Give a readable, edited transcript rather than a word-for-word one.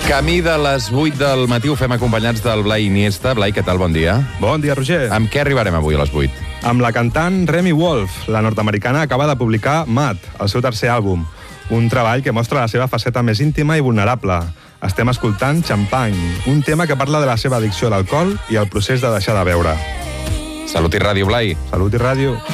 Camí de les 8 del matí ho fem acompanyats del Blai Iniesta. Blai, què tal? Bon dia. Bon dia, Roger. Amb què arribarem avui a les 8? Amb la cantant Remi Wolf. La nord-americana acaba de publicar Mad, el seu tercer àlbum. Un treball que mostra la seva faceta més íntima i vulnerable. Estem escoltant Champagne, un tema que parla de la seva addicció a l'alcohol i el procés de deixar de beure. Salut i ràdio, Blai. Salut i ràdio.